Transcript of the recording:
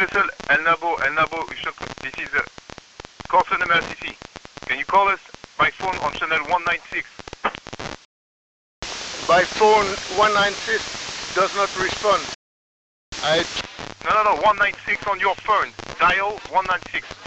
vessel El Nabo, this is Corson MRCC. Can you call us by phone on channel 196? By phone 196 does not respond. No, 196 on your phone. Dial 196.